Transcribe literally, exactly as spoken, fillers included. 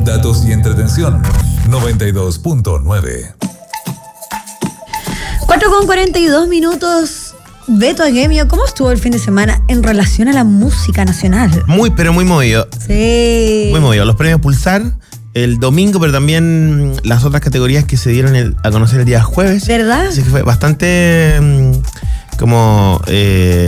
datos y entretención. noventa y dos punto nueve. cuatro con cuarenta y dos minutos. Beto Aguemio, ¿cómo estuvo el fin de semana en relación a la música nacional? Muy, pero muy movido. Sí. Muy movido. Los premios Pulsar el domingo, pero también las otras categorías que se dieron el, a conocer el día jueves. ¿Verdad? Así que fue bastante como... Eh,